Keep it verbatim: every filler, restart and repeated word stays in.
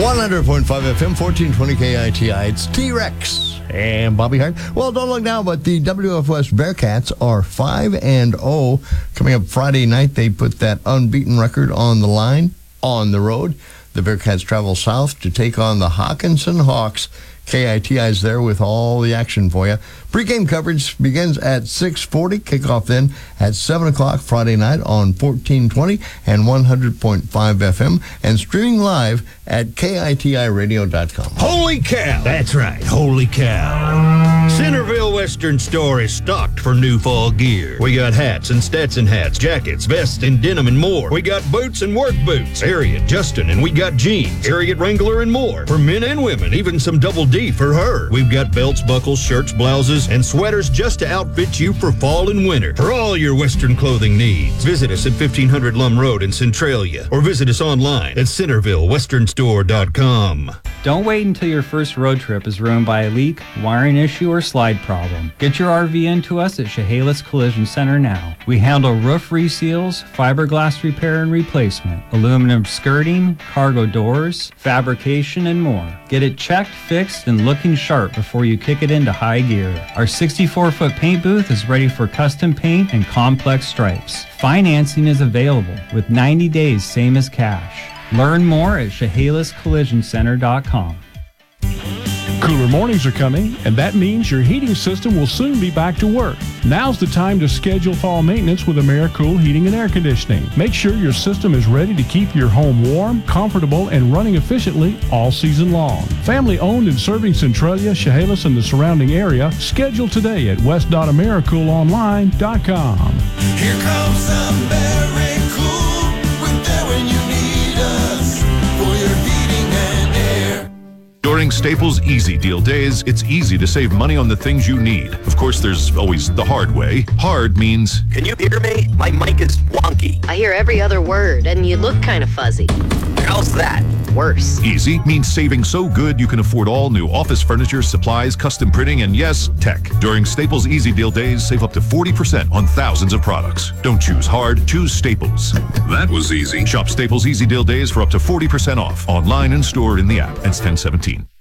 one hundred point five F M, fourteen twenty K I T I. It's T-Rex and Bobby Hart. Well, don't look now, but the W F West Bearcats are five and oh. Coming up Friday night, they put that unbeaten record on the line on the road. The Bearcats travel south to take on the Hawkinson Hawks. K I T I is there with all the action for you. Pre-game coverage begins at six forty. Kickoff then at seven o'clock Friday night on fourteen twenty and one hundred point five F M, and streaming live at K I T I radio dot com. Holy cow! That's right, holy cow. Centerville Western Store is stocked for new fall gear. We got hats and Stetson hats, jackets, vests, and denim and more. We got boots and work boots, Harriet, Justin, and we got jeans, Harriet Wrangler, and more. For men and women, even some double D for her. We've got belts, buckles, shirts, blouses, and sweaters just to outfit you for fall and winter. For all your Western clothing needs, visit us at fifteen hundred Lum Road in Centralia, or visit us online at Centerville Western Store dot com. Don't wait until your first road trip is ruined by a leak, wiring issue, or slide problem. Get your R V into us at Chehalis Collision Center now. We handle roof reseals, fiberglass repair and replacement, aluminum skirting, cargo doors, fabrication, and more. Get it checked, fixed, and looking sharp before you kick it into high gear. Our sixty-four foot paint booth is ready for custom paint and complex stripes. Financing is available with ninety days, same as cash. Learn more at Chehalis Collision Center dot com. Cooler mornings are coming, and that means your heating system will soon be back to work. Now's the time to schedule fall maintenance with AmeriCool Heating and Air Conditioning. Make sure your system is ready to keep your home warm, comfortable, and running efficiently all season long. Family owned and serving Centralia, Chehalis, and the surrounding area. Schedule today at west dot americool online dot com. Here comes AmeriCool. We're there when you need us for your heating and air. During Staples Easy Deal Days, it's easy to save money on the things you need. Of course, there's always the hard way. Hard means... Can you hear me? My mic is wonky. I hear every other word, and you look kind of fuzzy. How's that? Worse. Easy means saving so good you can afford all new office furniture, supplies, custom printing, and yes, tech. During Staples Easy Deal Days, save up to forty percent on thousands of products. Don't choose hard, choose Staples. That was easy. Shop Staples Easy Deal Days for up to forty percent off. Online and store in the app. It's ten seventeen.